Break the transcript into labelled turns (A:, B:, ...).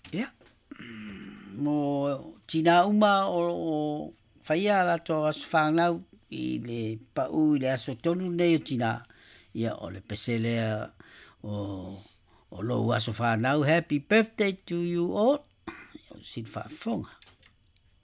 A: Ia. Mo tina uma o whaia la to as whanau I le pau I le aso tonu nei o tina. Ia o le peselea o lo aso whanau. Happy birthday to you all. Sin whafonga.